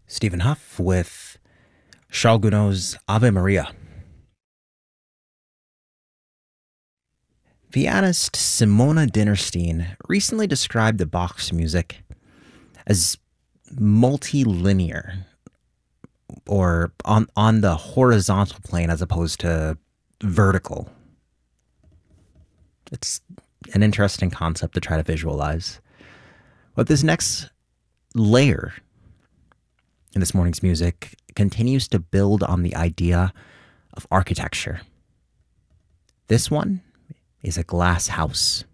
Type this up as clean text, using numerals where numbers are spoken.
Stephen Huff with Charles Gounod's Ave Maria. Pianist Simona Dinnerstein recently described the Bach's music as multilinear, or on the horizontal plane as opposed to vertical. It's an interesting concept to try to visualize. But this next layer in this morning's music continues to build on the idea of architecture. This one is a glass house.